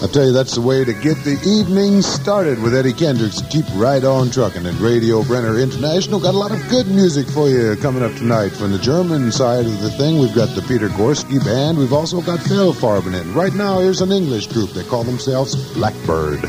I tell you, that's the way to get the evening started with Eddie Kendricks. Keep right on trucking. And Radio Brenner International got a lot of good music for you coming up tonight. From the German side of the thing, we've got the Peter Gorski Band. We've also got Phil Farben in. Right now, here's an English group. They call themselves Blackbird.